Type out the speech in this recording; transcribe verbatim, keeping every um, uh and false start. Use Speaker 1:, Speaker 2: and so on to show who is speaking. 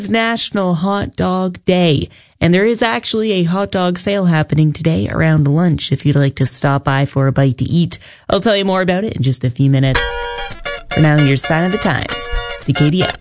Speaker 1: National Hot Dog Day, and there is actually a hot dog sale happening today around lunch if you'd like to stop by for a bite to eat. I'll tell you more about it in just a few minutes. For now, here's Sign of the Times, C K D S.